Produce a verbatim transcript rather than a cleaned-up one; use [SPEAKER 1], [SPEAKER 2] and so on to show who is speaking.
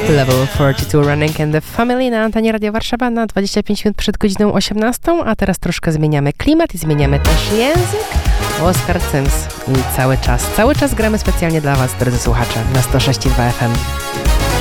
[SPEAKER 1] Level czterdzieści dwa Running and the Family na antenie Radia Warszawa na dwadzieścia pięć minut przed godziną osiemnastą, a teraz troszkę zmieniamy klimat i zmieniamy też język. Oskar Cyms i cały czas, cały czas gramy specjalnie dla Was, drodzy słuchacze, na sto sześć i dwa F M.